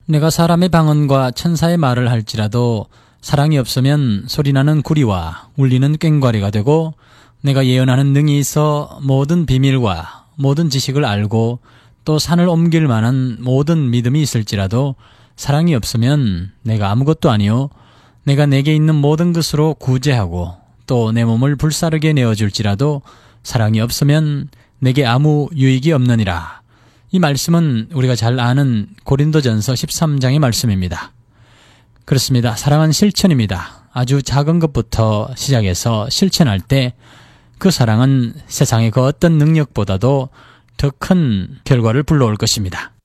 내가 사람의 방언과 천사의 말을 할지라도 사랑이 없으면 소리나는 구리와 울리는 꽹과리가 되고, 내가 예언하는 능이 있어 모든 비밀과 모든 지식을 알고 또 산을 옮길 만한 모든 믿음이 있을지라도 사랑이 없으면 내가 아무것도 아니요 내가 내게 있는 모든 것으로 구제하고 또 내 몸을 불사르게 내어줄지라도 사랑이 없으면 내게 아무 유익이 없느니라. 이 말씀은 우리가 잘 아는 고린도전서 13장의 말씀입니다. 그렇습니다. 사랑은 실천입니다. 아주 작은 것부터 시작해서 실천할 때 그 사랑은 세상의 그 어떤 능력보다도 더 큰 결과를 불러올 것입니다.